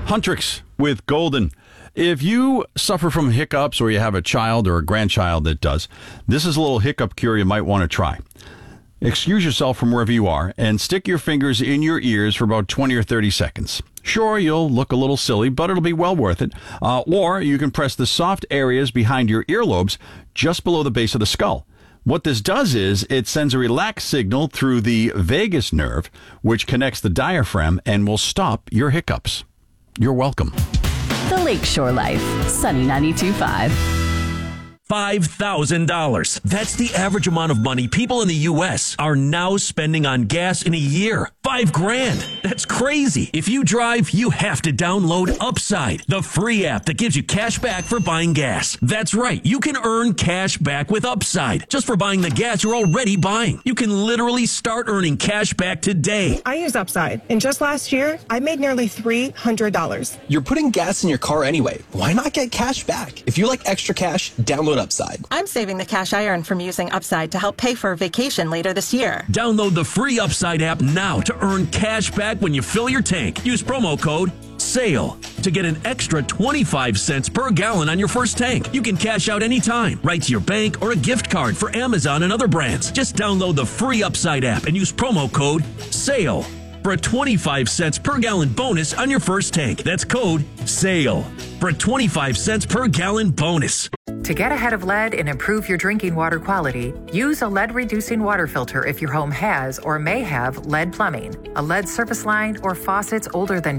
Huntrix with Golden. If you suffer from hiccups or you have a child or a grandchild that does, this is a little hiccup cure you might want to try. Excuse yourself from wherever you are and stick your fingers in your ears for about 20 or 30 seconds. Sure, you'll look a little silly, but it'll be well worth it. Or you can press the soft areas behind your earlobes just below the base of the skull. What this does is it sends a relaxed signal through the vagus nerve, which connects the diaphragm and will stop your hiccups. You're welcome. The Lakeshore Life, Sunny 92.5. $5,000. That's the average amount of money people in the U.S. are now spending on gas in a year. $5,000. That's crazy. If you drive, you have to download Upside, the free app that gives you cash back for buying gas. That's right. You can earn cash back with Upside just for buying the gas you're already buying. You can literally start earning cash back today. I use Upside, and just last year, I made nearly $300. You're putting gas in your car anyway. Why not get cash back? If you like extra cash, download Upside. I'm saving the cash I earn from using Upside to help pay for a vacation later this year. Download the free Upside app now to earn cash back when you fill your tank. Use promo code SALE to get an extra 25 cents per gallon on your first tank. You can cash out anytime, right to your bank or a gift card for Amazon and other brands. Just download the free Upside app and use promo code SALE for a 25 cents per gallon bonus on your first tank. That's code SALE for a 25 cents per gallon bonus. To get ahead of lead and improve your drinking water quality, use a lead-reducing water filter if your home has or may have lead plumbing, a lead service line, or faucets older than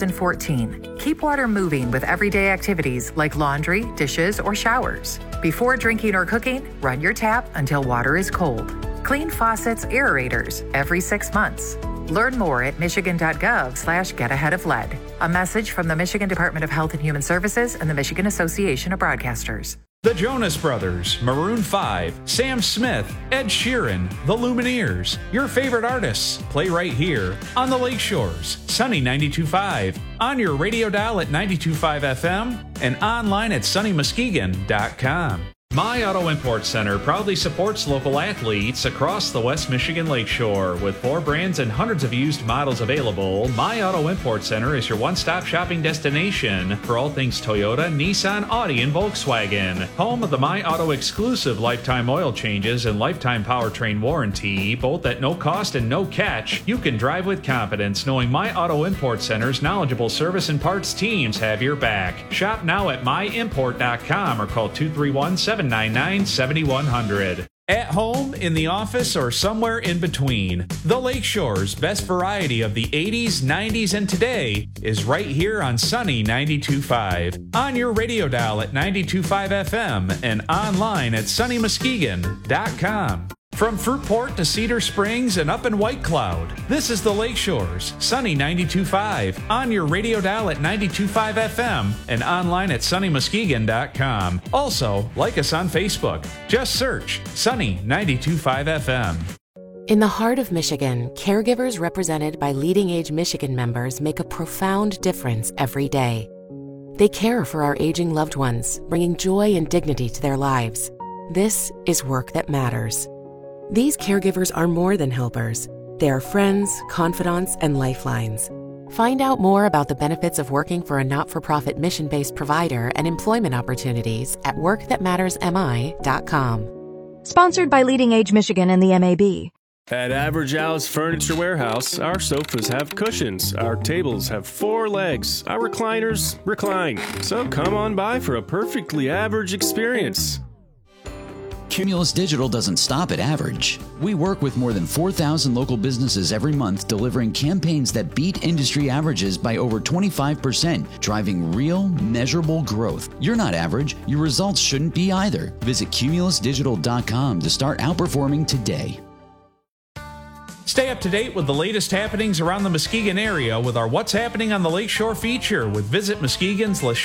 2014. Keep water moving with everyday activities like laundry, dishes, or showers. Before drinking or cooking, run your tap until water is cold. Clean faucets, aerators every 6 months. Learn more at michigan.gov/getaheadoflead. A message from the Michigan Department of Health and Human Services and the Michigan Association of Broadcasters. The Jonas Brothers, Maroon 5, Sam Smith, Ed Sheeran, The Lumineers, your favorite artists play right here on the Lakeshores, Sunny 92.5, on your radio dial at 92.5 FM, and online at sunnymuskegon.com. My Auto Import Center proudly supports local athletes across the West Michigan Lakeshore. With 4 brands and hundreds of used models available, My Auto Import Center is your one-stop shopping destination for all things Toyota, Nissan, Audi, and Volkswagen. Home of the My Auto exclusive lifetime oil changes and lifetime powertrain warranty, both at no cost and no catch. You can drive with confidence knowing My Auto Import Center's knowledgeable service and parts teams have your back. Shop now at myimport.com or call 231-799-7100. At home, in the office, or somewhere in between, the Lakeshore's best variety of the 80s, 90s, and today is right here on Sunny 92.5, on your radio dial at 92.5 FM, and online at sunnymuskegon.com. From Fruitport to Cedar Springs and up in White Cloud, this is the Lakeshores, Sunny 92.5, on your radio dial at 92.5 FM and online at sunnymuskegon.com. Also, like us on Facebook. Just search Sunny 92.5 FM. In the heart of Michigan, caregivers represented by Leading Age Michigan members make a profound difference every day. They care for our aging loved ones, bringing joy and dignity to their lives. This is work that matters. These caregivers are more than helpers. They are friends, confidants, and lifelines. Find out more about the benefits of working for a not-for-profit mission-based provider and employment opportunities at workthatmattersmi.com. Sponsored by Leading Age Michigan and the MAB. At Average Al's Furniture Warehouse, our sofas have cushions, our tables have 4 legs, our recliners recline. So come on by for a perfectly average experience. Cumulus Digital doesn't stop at average. We work with more than 4,000 local businesses every month, delivering campaigns that beat industry averages by over 25%, driving real, measurable growth. You're not average. Your results shouldn't be either. Visit cumulusdigital.com to start outperforming today. Stay up to date with the latest happenings around the Muskegon area with our What's Happening on the Lakeshore feature with Visit Muskegon's